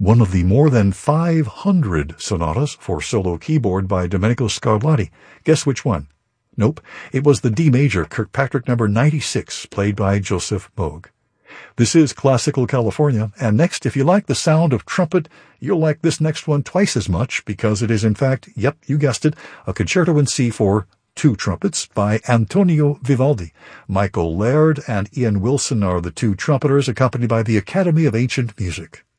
one of the more than 500 sonatas for solo keyboard by Domenico Scarlatti. Guess which one? Nope, it was the D major Kirkpatrick number 96, played by Joseph Moog. This is Classical California, and next, if you like the sound of trumpet, you'll like this next one twice as much, because it is in fact, yep, you guessed it, a concerto in C for two trumpets by Antonio Vivaldi. Michael Laird and Ian Wilson are the two trumpeters, accompanied by the Academy of Ancient Music.